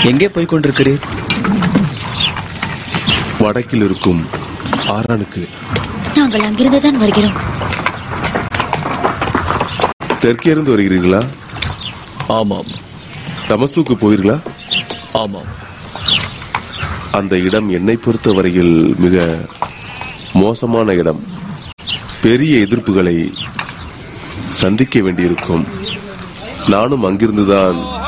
எங்கே போய் கொண்டிருக்கிறீர்? வடக்கில் இருக்கும் ஆரானுக்கு. நாங்கள் அங்கிருந்துதான் வருகிறோம். தெற்கே இருந்து வருகிறீர்களா? ஆமாம். தமஸ்குக்கு போவீர்களா? ஆமாம். அந்த இடம் என்னை பொறுத்தவரையில் மிக மோசமான இடம். பெரிய எதிர்ப்புகளை சந்திக்க வேண்டியிருக்கும். நானும் அங்கிருந்துதான்